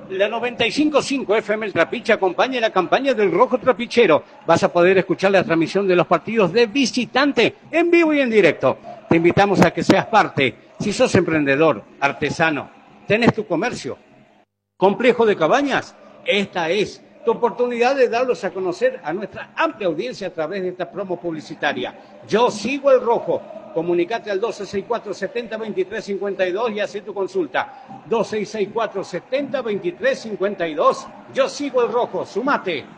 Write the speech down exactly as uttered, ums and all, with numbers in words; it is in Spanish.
La noventa y cinco punto cinco F M El Trapiche acompaña la campaña del Rojo Trapichero. Vas a poder escuchar la transmisión de los partidos de visitante en vivo y en directo. Te invitamos a que seas parte. Si sos emprendedor, artesano, tenés tu comercio, complejo de cabañas, esta es tu oportunidad de darlos a conocer a nuestra amplia audiencia a través de esta promo publicitaria. Yo sigo el Rojo. Comunicate al dos seis seis cuatro, siete cero dos tres cinco dos y haz tu consulta. dos seis seis cuatro, siete cero dos tres cinco dos. Yo sigo el Rojo. Sumate.